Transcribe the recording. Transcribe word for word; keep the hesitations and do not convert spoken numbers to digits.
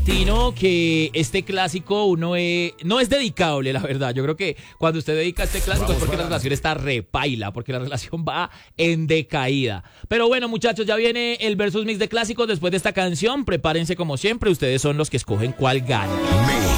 Tino, que este clásico uno es, no es dedicable, la verdad. Yo creo que cuando usted dedica este clásico es porque la relación está repaila, porque la relación va en decaída. Pero bueno, muchachos, ya viene el versus mix de clásicos después de esta canción. Prepárense como siempre, ustedes son los que escogen cuál gana.